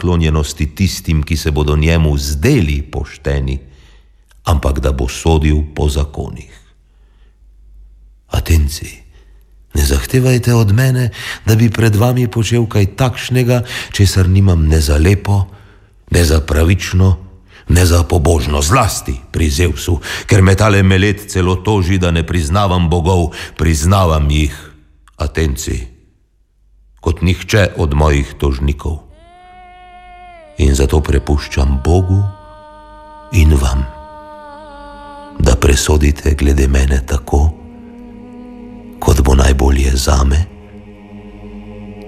naklonjenosti tistim, ki se bodo njemu zdeli pošteni, ampak da bo sodil po zakonih. Atenci, ne zahtevajte od mene, da bi pred vami počel kaj takšnega, česar nimam ne za lepo, ne za pravično, ne za pobožno, zlasti pri Zevsu, ker me tale Melet celo toži, da ne priznavam bogov, priznavam jih, Atenci, kot nihče od mojih tožnikov. In zato prepuščam Bogu in vam, da presodite glede mene tako, kot bo najbolje zame